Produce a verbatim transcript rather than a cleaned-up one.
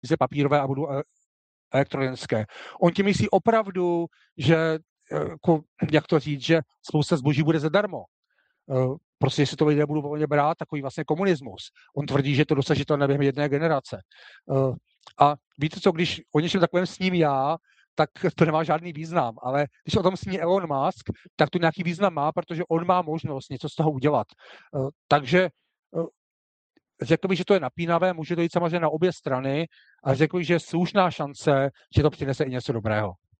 peníze papírové a budou elektronické. On tím myslí opravdu, že, jako, jak to říct, že spousta zboží bude zadarmo. Prostě, jestli to lidé budou volně brát, takový vlastně komunismus. On tvrdí, že to dosažitelné během jedné generace. A víte co, když o něčem takovém sním já, tak to nemá žádný význam, ale když o tom sní Elon Musk, tak to nějaký význam má, protože on má možnost něco z toho udělat. Takže řekl bych, že to je napínavé, může to jít samozřejmě na obě strany a řekl bych, že je slušná šance, že to přinese i něco dobrého.